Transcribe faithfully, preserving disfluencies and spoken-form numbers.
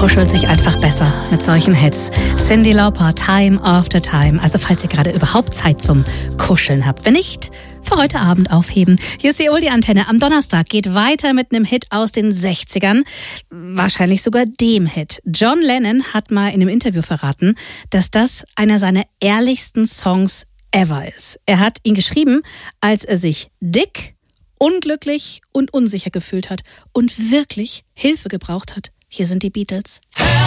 kuschelt sich einfach besser mit solchen Hits. Cyndi Lauper, Time After Time. Also falls ihr gerade überhaupt Zeit zum Kuscheln habt. Wenn nicht, für heute Abend aufheben. Hier ist die Oldie-Antenne. Am Donnerstag geht weiter mit einem Hit aus den sechzigern. Wahrscheinlich sogar dem Hit. John Lennon hat mal in einem Interview verraten, dass das einer seiner ehrlichsten Songs ever ist. Er hat ihn geschrieben, als er sich dick, unglücklich und unsicher gefühlt hat und wirklich Hilfe gebraucht hat. Hier sind die Beatles.